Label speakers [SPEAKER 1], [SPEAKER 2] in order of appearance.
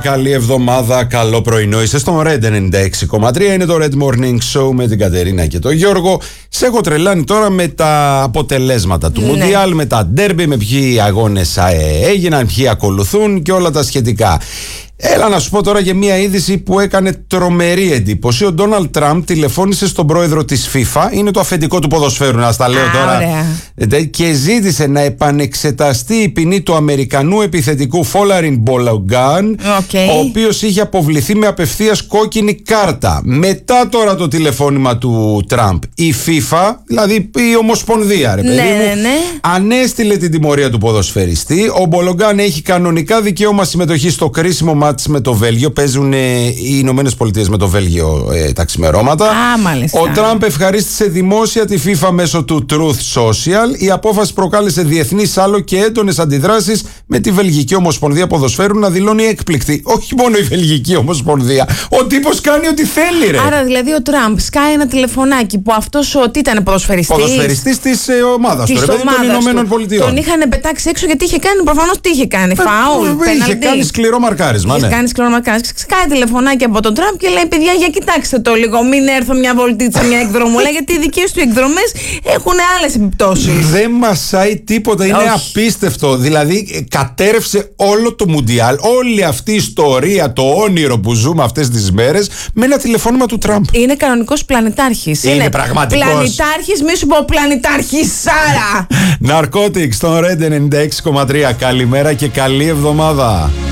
[SPEAKER 1] Καλή εβδομάδα, καλό πρωινό. Είστε στον Red 96,3. Είναι το Red Morning Show με την Κατερίνα και τον Γιώργο. Σε έχω τρελάνει τώρα με τα αποτελέσματα του Μουντιάλ, με τα ντέρμπι, με ποιοι αγώνες έγιναν, ποιοι ακολουθούν και όλα τα σχετικά. Έλα να σου πω τώρα για μια είδηση που έκανε τρομερή εντύπωση. Ο Ντόναλντ Τραμπ τηλεφώνησε στον πρόεδρο της FIFA, είναι το αφεντικό του ποδοσφαίρου, να στα λέω τώρα. Ωραία. Και ζήτησε να επανεξεταστεί η ποινή του Αμερικανού επιθετικού Φόλαριν Μπολογκάν, ο οποίος είχε αποβληθεί με απευθείας κόκκινη κάρτα. Μετά τώρα το τηλεφώνημα του Τραμπ, η FIFA, δηλαδή η Ομοσπονδία, ρε παιδί μου, ανέστειλε την τιμωρία του ποδοσφαιριστή. Ο Μπολογκάν έχει κανονικά δικαίωμα συμμετοχή στο κρίσιμο μάτς με το Βέλγιο. Παίζουν οι Ηνωμένες Πολιτείες με το Βέλγιο τα ξημερώματα. Ο Τραμπ ευχαρίστησε δημόσια τη FIFA μέσω του Truth Social. Η απόφαση προκάλεσε διεθνή σάλο και έντονες αντιδράσεις, με τη Βελγική Ομοσπονδία Ποδοσφαίρου να δηλώνει έκπληκτη. Όχι μόνο η Βελγική Ομοσπονδία. Ο τύπος κάνει ό,τι θέλει, ρε.
[SPEAKER 2] Άρα δηλαδή ο Τραμπ σκάει ένα τηλεφωνάκι που αυτός τι ήταν, ποδοσφαιριστής.
[SPEAKER 1] Ποδοσφαιριστής της ομάδας του, των Ηνωμένων Πολιτειών.
[SPEAKER 2] Τον είχαν πετάξει έξω γιατί είχε κάνει, προφανώς τι είχε κάνει. Φάουλ.
[SPEAKER 1] Είχε κάνει σκληρό μαρκάρισμα.
[SPEAKER 2] Κάνει σκληρό μαρκάρισμα. Σκάει τηλεφωνάκι από τον Τραμπ και λέει: παιδιά, για κοιτάξτε το λίγο. Μην έρθω μια βολτίτσα, μια εκδρομούλα, γιατί οι δικές του εκδρομές έχουν άλλες επιπτώσεις.
[SPEAKER 1] Δεν μασάει τίποτα. Είναι απίστευτο. Δηλαδή, κατέρευσε όλο το Μουντιάλ, όλη αυτή η ιστορία, το όνειρο που ζούμε αυτές τις μέρες, με ένα τηλεφώνημα του Τραμπ.
[SPEAKER 2] Είναι κανονικός πλανητάρχης.
[SPEAKER 1] Είναι πραγματικός.
[SPEAKER 2] Πλανητάρχης, μη σου πω πλανητάρχησάρα.
[SPEAKER 1] Narcotics στον Red 96,3. Καλημέρα και καλή εβδομάδα.